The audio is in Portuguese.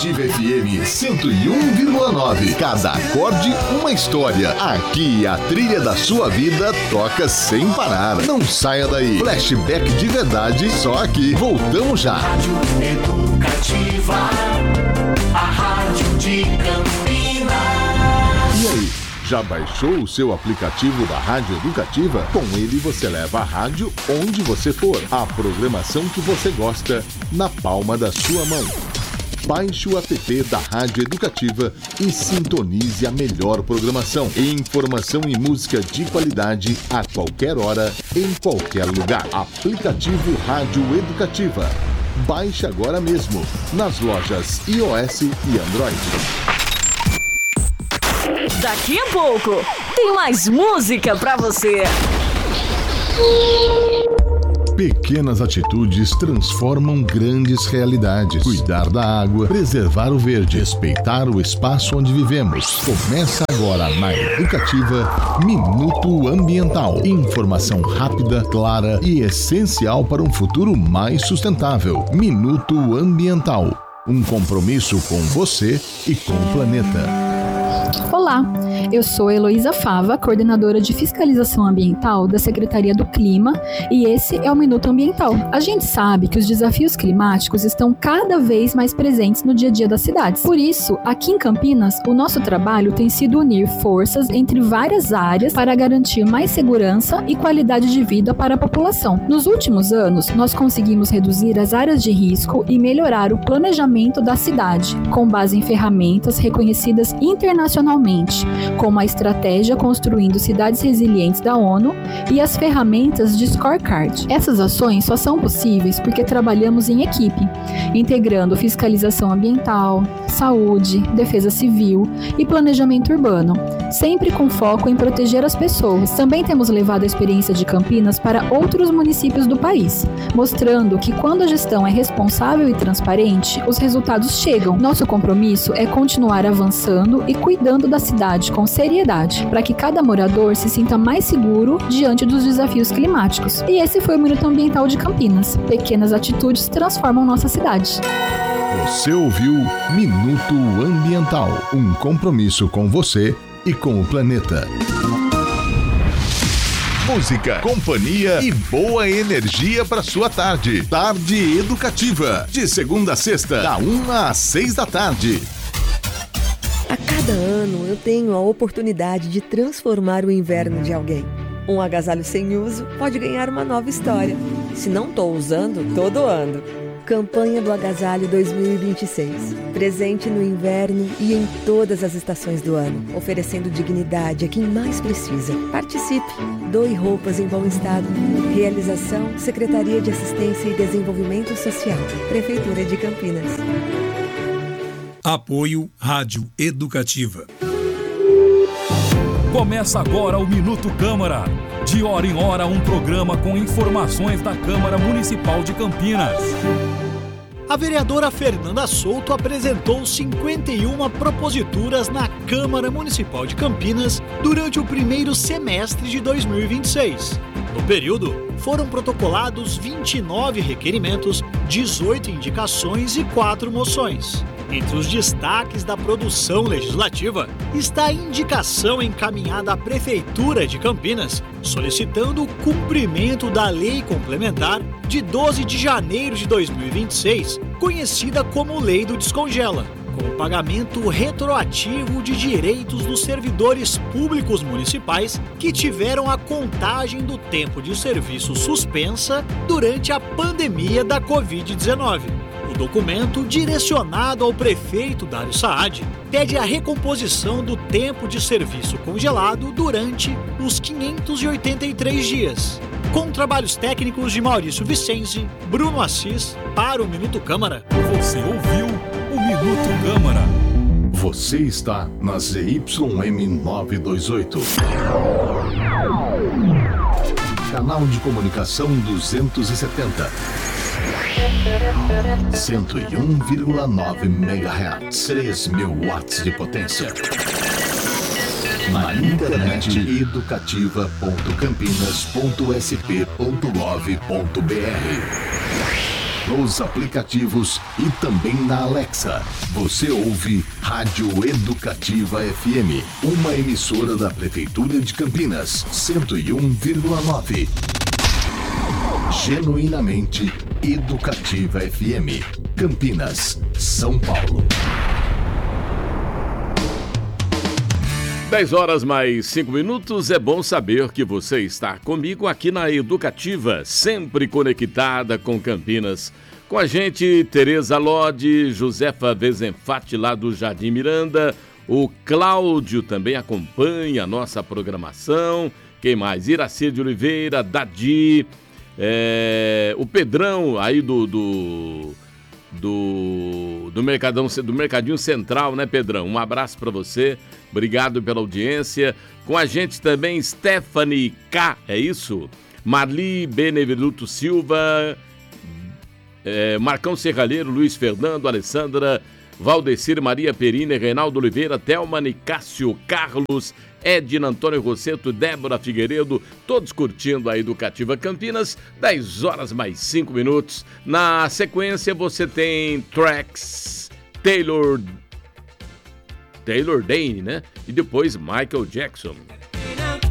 Educativa FM 101,9. Cada acorde, uma história. Aqui a trilha da sua vida toca sem parar. Não saia daí. Flashback de verdade, só aqui. Voltamos já. Rádio Educativa, a rádio de Campinas. E aí, já baixou o seu aplicativo da Rádio Educativa? Com ele você leva a rádio onde você for. A programação que você gosta na palma da sua mão. Baixe o app da Rádio Educativa e sintonize a melhor programação. Informação e música de qualidade a qualquer hora, em qualquer lugar. Aplicativo Rádio Educativa. Baixe agora mesmo nas lojas iOS e Android. Daqui a pouco tem mais música pra você. Pequenas atitudes transformam grandes realidades. Cuidar da água, preservar o verde, respeitar o espaço onde vivemos. Começa agora na Educativa Minuto Ambiental. Informação rápida, clara e essencial para um futuro mais sustentável. Minuto Ambiental. Um compromisso com você e com o planeta. Olá, eu sou Heloísa Fava, coordenadora de fiscalização ambiental da Secretaria do Clima, e esse é o Minuto Ambiental. A gente sabe que os desafios climáticos estão cada vez mais presentes no dia a dia das cidades. Por isso, aqui em Campinas, o nosso trabalho tem sido unir forças entre várias áreas para garantir mais segurança e qualidade de vida para a população. Nos últimos anos, nós conseguimos reduzir as áreas de risco e melhorar o planejamento da cidade, com base em ferramentas reconhecidas internacionalmente, como a estratégia Construindo Cidades Resilientes da ONU e as ferramentas de Scorecard. Essas ações só são possíveis porque trabalhamos em equipe, integrando fiscalização ambiental, saúde, defesa civil e planejamento urbano, sempre com foco em proteger as pessoas. Também temos levado a experiência de Campinas para outros municípios do país, mostrando que quando a gestão é responsável e transparente, os resultados chegam. Nosso compromisso é continuar avançando e cuidando da cidade com seriedade, para que cada morador se sinta mais seguro diante dos desafios climáticos. E esse foi o Minuto Ambiental de Campinas. Pequenas atitudes transformam nossa cidade. Você ouviu Minuto Ambiental, um compromisso com você e com o planeta. Música, companhia e boa energia para sua tarde. Tarde Educativa, de segunda a sexta, da 1 às 6 da tarde. A cada ano eu tenho a oportunidade de transformar o inverno de alguém. Um agasalho sem uso pode ganhar uma nova história. Se não estou usando, tô doando. Campanha do Agasalho 2026. Presente no inverno e em todas as estações do ano, oferecendo dignidade a quem mais precisa. Participe! Doe roupas em bom estado. Realização Secretaria de Assistência e Desenvolvimento Social. Prefeitura de Campinas. Apoio Rádio Educativa. Começa agora o Minuto Câmara. De hora em hora, um programa com informações da Câmara Municipal de Campinas. A vereadora Fernanda Souto apresentou 51 proposituras na Câmara Municipal de Campinas durante o primeiro semestre de 2026. No período, foram protocolados 29 requerimentos, 18 indicações e 4 moções. Entre os destaques da produção legislativa está a indicação encaminhada à Prefeitura de Campinas, solicitando o cumprimento da Lei Complementar de 12 de janeiro de 2026, conhecida como Lei do Descongela, com o pagamento retroativo de direitos dos servidores públicos municipais que tiveram a contagem do tempo de serviço suspensa durante a pandemia da Covid-19. O documento, direcionado ao prefeito Dário Saad, pede a recomposição do tempo de serviço congelado durante os 583 dias. Com trabalhos técnicos de Maurício Vicenzi, Bruno Assis, para o Minuto Câmara. Você ouviu o Minuto Câmara. Você está na ZYM 928. Canal de comunicação 270. 101,9 MHz, 3.000 watts de potência. Na internet educativa.campinas.sp.gov.br. nos aplicativos e também na Alexa. Você ouve Rádio Educativa FM, uma emissora da Prefeitura de Campinas, 101,9. Genuinamente Educativa FM, Campinas, São Paulo. 10h mais 5. É bom saber que você está comigo aqui na Educativa, sempre conectada com Campinas. Com a gente, Tereza Lodi, Josefa Vezenfati lá do Jardim Miranda, o Cláudio também acompanha a nossa programação. Quem mais? Iraci de Oliveira, Dadi, o Pedrão aí do Mercadinho Central, né, Pedrão? Um abraço para você, obrigado pela audiência. Com a gente também Stephanie K, é isso? Marli Benevenuto Silva, Marcão Serralheiro, Luiz Fernando, Alessandra, Valdecir, Maria Perina, Reinaldo Oliveira, Thelma, Nicásio, Carlos, Edna, Antônio Rosseto, Débora Figueiredo, todos curtindo a Educativa Campinas, 10h mais 5. Na sequência você tem tracks Taylor Dayne, né? E depois Michael Jackson.